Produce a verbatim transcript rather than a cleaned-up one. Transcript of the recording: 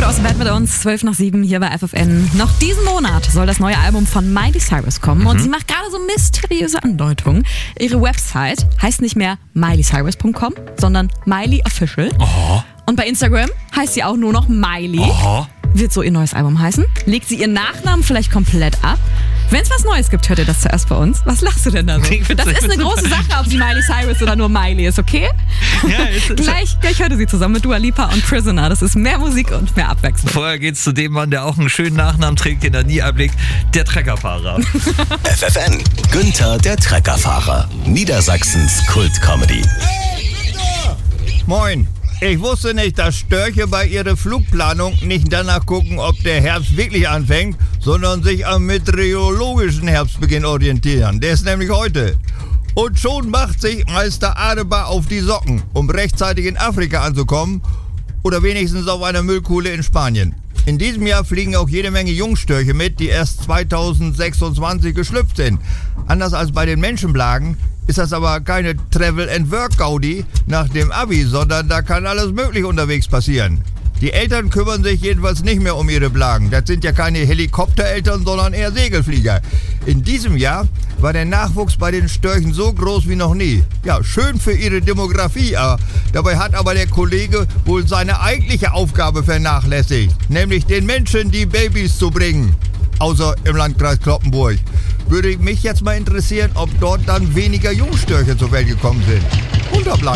Cross Bad mit uns, zwölf nach sieben hier bei F F N. Noch diesen Monat soll das neue Album von Miley Cyrus kommen mhm. und sie macht gerade so mysteriöse Andeutungen. Ihre Website heißt nicht mehr miley cyrus punkt com, sondern Miley Official. Oh. Und bei Instagram heißt sie auch nur noch Miley. Oh. Wird so ihr neues Album heißen? Legt sie ihren Nachnamen vielleicht komplett ab? Wenn es was Neues gibt, hört ihr das zuerst bei uns. Was lachst du denn da so? Das ist eine große Sache, ob sie Miley Cyrus oder nur Miley ist, okay? Ja, ist, gleich, gleich hört ihr sie zusammen mit Dua Lipa und Prisoner. Das ist mehr Musik und mehr Abwechslung. Vorher geht's zu dem Mann, der auch einen schönen Nachnamen trägt, den er nie erblickt. Der Treckerfahrer. F F N, Günther, der Treckerfahrer. Niedersachsens Kult-Comedy. Hey, Günther! Moin. Ich wusste nicht, dass Störche bei ihrer Flugplanung nicht danach gucken, ob der Herbst wirklich anfängt, sondern sich am meteorologischen Herbstbeginn orientieren. Der ist nämlich heute. Und schon macht sich Meister Adebar auf die Socken, um rechtzeitig in Afrika anzukommen oder wenigstens auf einer Müllkuhle in Spanien. In diesem Jahr fliegen auch jede Menge Jungstörche mit, die erst zweitausendsechsundzwanzig geschlüpft sind. Anders als bei den Menschenplagen ist das aber keine Travel-and-Work-Gaudi nach dem Abi, sondern da kann alles möglich unterwegs passieren. Die Eltern kümmern sich jedenfalls nicht mehr um ihre Plagen. Das sind ja keine Helikoptereltern, sondern eher Segelflieger. In diesem Jahr war der Nachwuchs bei den Störchen so groß wie noch nie. Ja, schön für ihre Demografie. Aber dabei hat aber der Kollege wohl seine eigentliche Aufgabe vernachlässigt. Nämlich den Menschen die Babys zu bringen. Außer im Landkreis Cloppenburg. Würde mich jetzt mal interessieren, ob dort dann weniger Jungstörche zur Welt gekommen sind. Unterbleiben.